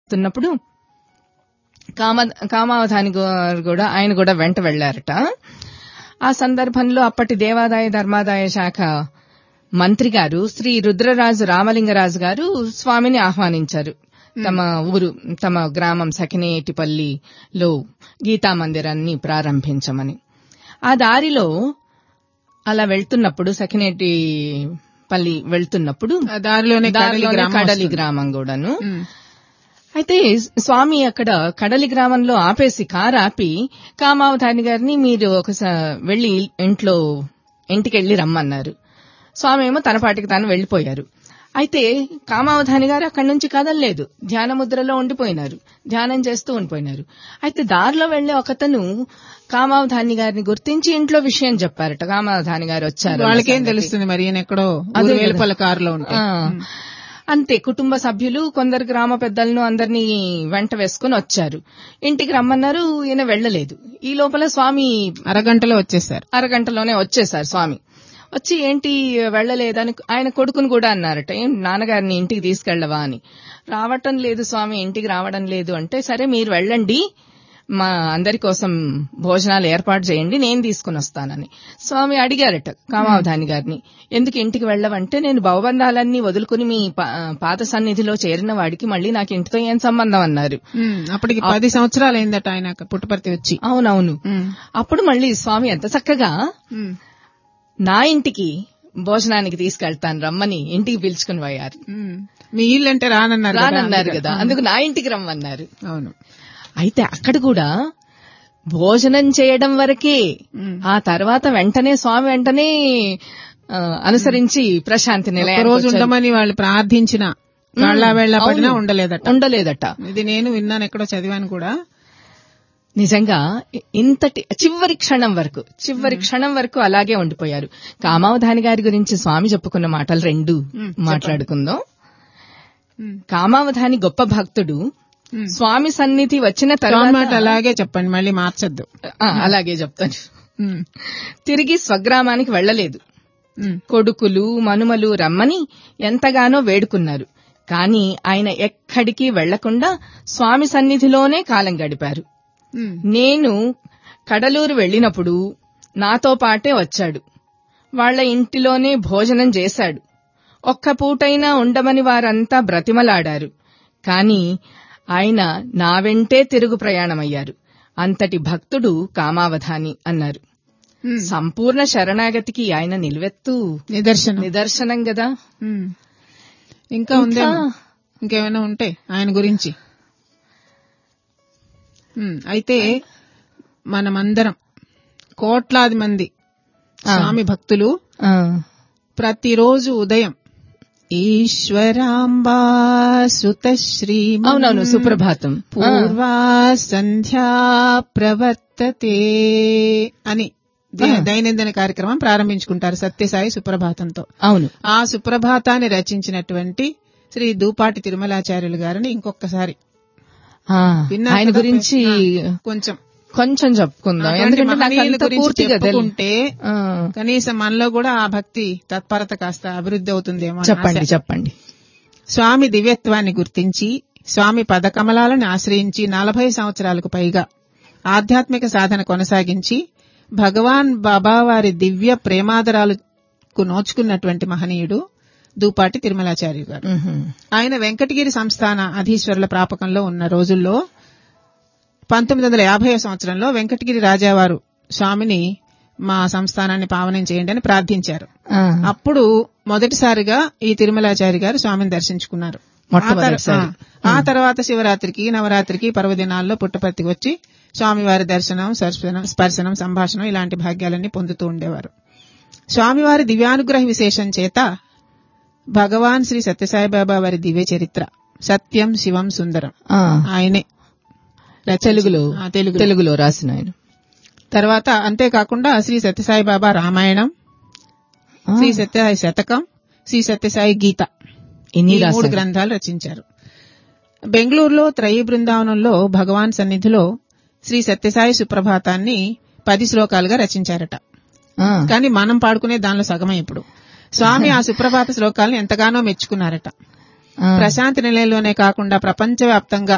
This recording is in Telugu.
తున్నప్పుడు కామావధాని గారు కూడా ఆయన కూడా వెంట వెళ్లారట. ఆ సందర్భంలో అప్పటి దేవాదాయ ధర్మాదాయ శాఖ మంత్రి గారు శ్రీ రుద్రరాజు రామలింగరాజు గారు స్వామిని ఆహ్వానించారు. తమ గ్రామం సకినేటిపల్లిలో గీతా మందిరాన్ని ప్రారంభించమని. ఆ దారిలో అలా వెళ్తున్నప్పుడు సకినేటిపల్లి వెళ్తున్నప్పుడు దారిలోనే కడలి గ్రామం కూడాను. అయితే స్వామి అక్కడ కడలి గ్రామంలో ఆపేసి కారు ఆపి కామావధాని గారిని మీరు ఒకసారి వెళ్లి ఇంటికెళ్లి రమ్మన్నారు. స్వామి ఏమో తన పాటికి తాను వెళ్లిపోయారు. అయితే కామావధాని గారు అక్కడి నుంచి కదలలేదు, ధ్యాన ముద్రలో ఉండిపోయినారు, ధ్యానం చేస్తూ ఉండిపోయినారు. అయితే దారిలో వెళ్లే ఒకతను కామావధాని గారిని గుర్తించి ఇంట్లో విషయం చెప్పారట. కామావధాని గారు వచ్చారు. వాళ్ళకేం తెలుస్తుంది మరి ఎక్కడో వేలుపల్ల కారులో ఉంటా. అంతే, కుటుంబ సభ్యులు కొందరు గ్రామ పెద్దలను అందరినీ వెంట వేసుకుని వచ్చారు. ఇంటికి రమ్మన్నారు, ఈయన వెళ్లలేదు. ఈ లోపల స్వామి అరగంటలోనే వచ్చేశారు. స్వామి వచ్చి ఏంటి వెళ్లలేదని ఆయన కొడుకుని కూడా అన్నారట, ఏం నాన్నగారిని ఇంటికి తీసుకెళ్లవా అని. రావటం లేదు స్వామి, ఇంటికి రావడం లేదు అంటే, సరే మీరు వెళ్ళండి, మా అందరి కోసం భోజనాలు ఏర్పాటు చేయండి, నేను తీసుకుని వస్తానని స్వామి అడిగారట కామావధాని గారిని. ఎందుకు ఇంటికి వెళ్ళవంటే, నేను భవబంధాలన్నీ వదులుకుని మీ పాత సన్నిధిలో చేరిన వాడికి మళ్ళీ నాకు ఇంటితో ఏం సంబంధం అన్నారు. అప్పటికి 10 సంవత్సరాలు అయిందట ఆయన పుట్టపర్తి వచ్చి. అవునవును. అప్పుడు మళ్ళీ స్వామి ఎంత చక్కగా నా ఇంటికి భోజనానికి తీసుకెళ్తాను రమ్మని ఇంటికి పిలుచుకుని పోయారు. మీ ఇల్లు అంటే రానన్నారు కదా, అందుకు నా ఇంటికి రమ్మన్నారు. అవును. అయితే అక్కడ కూడా భోజనం చేయడం వరకే, ఆ తర్వాత వెంటనే స్వామి వెంటనే అనుసరించి ప్రశాంతి నిలయం రోజు ఉండమని వాళ్ళు ప్రార్థించిన పడినా ఉండలేదట. ఇది నేను విన్నాను, ఎక్కడో చదివాను కూడా. నిజంగా ఇంతటి చివరి క్షణం వరకు అలాగే ఉండిపోయారు. కామావధాని గారి గురించి స్వామి చెప్పుకున్న మాటలు 2 మాట్లాడుకుందాం. కామావధాని గొప్ప భక్తుడు. స్వామి సన్నిధి వచ్చిన తర్వాత అలాగే చెప్పండి, మళ్ళీ మార్చొద్దు. అలాగే చెప్తాను. తిరిగి స్వగ్రామానికి వెళ్లలేదు. కొడుకులు మనుమలు రమ్మని ఎంతగానో వేడుకున్నారు. కాని ఆయన ఎక్కడికి వెళ్లకుండా స్వామి సన్నిధిలోనే కాలం గడిపారు. నేను కడలూరు వెళ్లినప్పుడు నాతో పాటే వచ్చాడు. వాళ్ల ఇంటిలోనే భోజనం చేశాడు. ఒక్క పూటైనా ఉండమని వారంతా బ్రతిమలాడారు. కాని ఆయన నా వెంటే తిరుగు ప్రయాణమయ్యారు. అంతటి భక్తుడు కామావధాని అన్నారు. సంపూర్ణ శరణాగతికి ఆయన నిలువెత్తు నిదర్శనం గదా. ఇంకా ఇంకేమైనా ఉంటే ఆయన గురించి. అయితే మనమందరం కోట్లాది మంది స్వామి భక్తులు ప్రతిరోజు ఉదయం ఈశ్వరాంబా సుత శ్రీ అవునవును సుప్రభాతం పూర్వా సంధ్యా ప్రవర్తతే అని దైనందిన కార్యక్రమం ప్రారంభించుకుంటారు సత్యసాయి సుప్రభాతంతో. అవును, ఆ సుప్రభాతాన్ని రచించినటువంటి శ్రీ దూపాటి తిరుమలాచార్యులు గారిని ఇంకొకసారి ఆయన గురించి కొంచెం చెప్పుకుందాం. ఎందుకంటే పూర్తిగా తెలుసుకుంటే కనీసం మనలో కూడా ఆ భక్తి తత్పరత కాస్త అభివృద్ధి అవుతుందేమో. చెప్పండి. స్వామి దివ్యత్వాన్ని గుర్తించి స్వామి పదకమలాలను ఆశ్రయించి 40 సంవత్సరాలకు పైగా ఆధ్యాత్మిక సాధన కొనసాగించి భగవాన్ బాబావారి దివ్య ప్రేమాదరాలకు నోచుకున్నటువంటి మహనీయుడు దూపాటి తిరుమలాచార్య గారు. ఆయన వెంకటగిరి సంస్థాన అధీశ్వరుల ప్రాపకంలో ఉన్న రోజుల్లో 1950 సంవత్సరంలో వెంకటగిరి రాజావారు స్వామిని మా సంస్థానాన్ని పావనం చేయండి అని ప్రార్థించారు. అప్పుడు మొదటిసారిగా ఈ తిరుమలాచారి గారు స్వామిని దర్శించుకున్నారు. ఆ తర్వాత శివరాత్రికి నవరాత్రికి పర్వదినాల్లో పుట్టపర్తికి వచ్చి స్వామివారి దర్శనం స్పర్శనం సంభాషణం ఇలాంటి భాగ్యాలన్నీ పొందుతూ ఉండేవారు. స్వామివారి దివ్యానుగ్రహ విశేషం చేత భగవాన్ శ్రీ సత్యసాయిబాబా వారి దివ్య చరిత్ర సత్యం శివం సుందరం ఆయనే తెలుగులో రాసిన ఆయన. తర్వాత అంతేకాకుండా శ్రీ సత్యసాయిబాబా రామాయణం, శ్రీ సత్యసాయి శతకం, శ్రీ సత్యసాయి గీత ఈ 3 గ్రంథాలు రచించారు. బెంగళూరులో త్రయీ బృందావనంలో భగవాన్ సన్నిధిలో శ్రీ సత్యసాయి సుప్రభాతాన్ని 10 శ్లోకాలుగా రచించారట. కానీ మనం పాడుకునే దానిలో సగమే ఇప్పుడు. స్వామి ఆ సుప్రభాత శ్లోకాలను ఎంతగానో మెచ్చుకున్నారట. ప్రశాంతి నిలయంలోనే కాకుండా ప్రపంచవ్యాప్తంగా